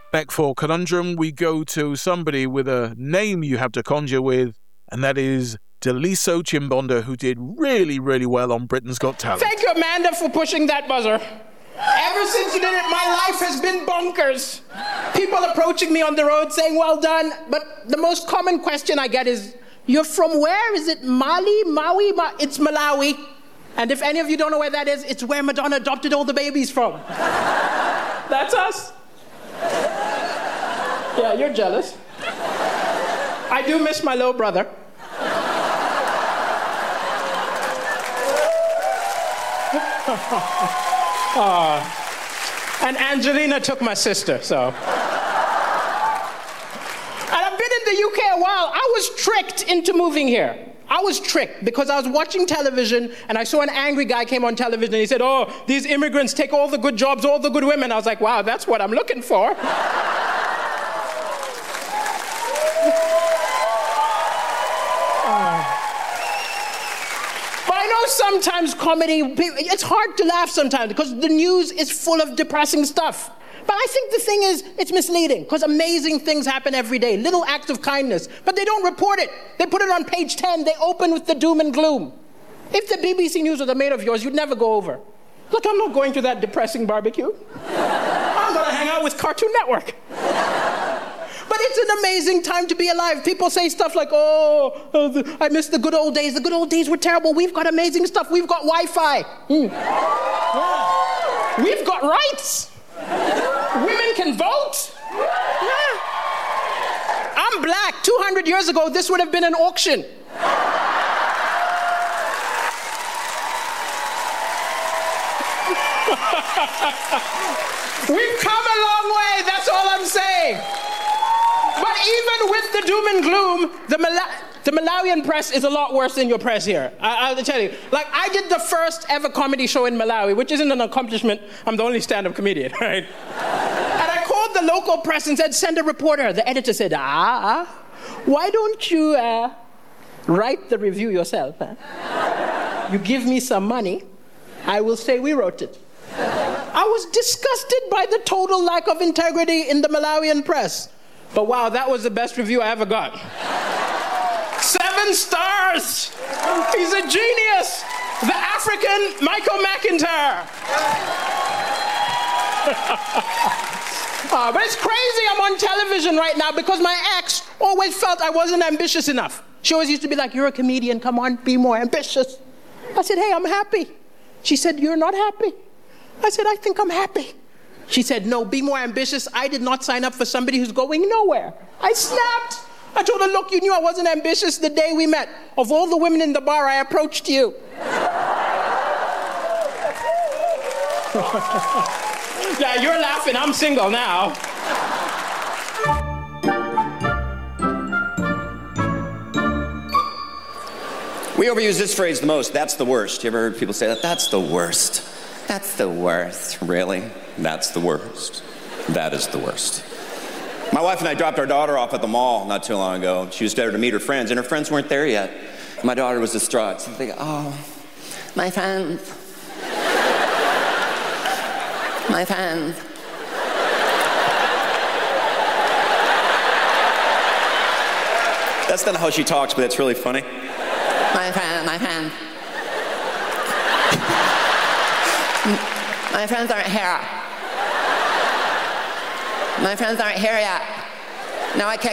Back for Conundrum, we go to somebody with a name you have to conjure with, and that is Daliso Chimbonda, who did really, really well on Britain's Got Talent. Thank you, Amanda, for pushing that buzzer. Ever since you did it, my life has been bonkers. People approaching me on the road saying, well done, but the most common question I get is, you're from where? Is it Mali, Maui? It's Malawi. And if any of you don't know where that is, it's where Madonna adopted all the babies from. That's us. Yeah, you're jealous. I do miss my little brother. And Angelina took my sister, so. And I've been in the UK a while. I was tricked into moving here. I was tricked because I was watching television and I saw an angry guy came on television and he said, oh, these immigrants take all the good jobs, all the good women. I was like, wow, that's what I'm looking for. Sometimes comedy, it's hard to laugh sometimes because the news is full of depressing stuff. But I think the thing is, it's misleading because amazing things happen every day, little acts of kindness, but they don't report it. They put it on page 10, they open with the doom and gloom. If the BBC News was made of yours, you'd never go over. Look, I'm not going to that depressing barbecue. I'm going to hang out with Cartoon Network. But it's an amazing time to be alive. People say stuff like, I miss the good old days. The good old days were terrible. We've got amazing stuff. We've got Wi-Fi. Yeah. We've got rights. Women can vote. Yeah. I'm black. 200 years ago, this would have been an auction. We've come a long way. That's all I'm saying. But even with the doom and gloom, the Malawian press is a lot worse than your press here. I'll tell you. Like, I did the first ever comedy show in Malawi, which isn't an accomplishment. I'm the only stand-up comedian, right? And I called the local press and said, send a reporter. The editor said, why don't you write the review yourself? Huh? You give me some money, I will say we wrote it. I was disgusted by the total lack of integrity in the Malawian press. But wow, that was the best review I ever got. 7 stars! He's a genius! The African Michael McIntyre! But it's crazy I'm on television right now because my ex always felt I wasn't ambitious enough. She always used to be like, you're a comedian, come on, be more ambitious. I said, hey, I'm happy. She said, you're not happy. I said, I think I'm happy. She said, no, be more ambitious. I did not sign up for somebody who's going nowhere. I snapped. I told her, look, you knew I wasn't ambitious the day we met. Of all the women in the bar, I approached you. Yeah, you're laughing. I'm single now. We overuse this phrase the most. That's the worst. You ever heard people say that? That's the worst. That's the worst. Really? That's the worst. That is the worst. My wife and I dropped our daughter off at the mall not too long ago. She was there to meet her friends, and her friends weren't there yet. My daughter was distraught. She's like, oh, my friends. My friends. That's not how she talks, but it's really funny. My friend, my friend. My friends aren't here. My friends aren't here yet. Now I can't